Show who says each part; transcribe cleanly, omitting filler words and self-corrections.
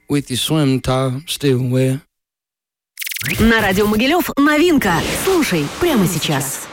Speaker 1: with your swim top still wet.
Speaker 2: На радио Могилев новинка. Слушай прямо сейчас.